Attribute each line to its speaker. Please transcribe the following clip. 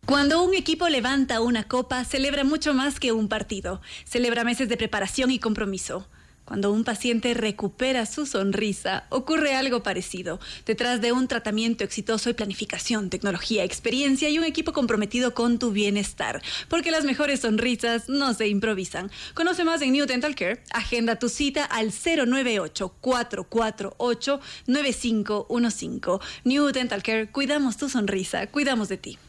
Speaker 1: Cuando un equipo levanta una copa, celebra mucho más que un partido. Celebra meses de preparación y compromiso. Cuando un paciente recupera su sonrisa, ocurre algo parecido. Detrás de un tratamiento exitoso hay planificación, tecnología, experiencia y un equipo comprometido con tu bienestar. Porque las mejores sonrisas no se improvisan. Conoce más en New Dental Care. Agenda tu cita al 098-448-9515. New Dental Care, cuidamos tu sonrisa, cuidamos de ti.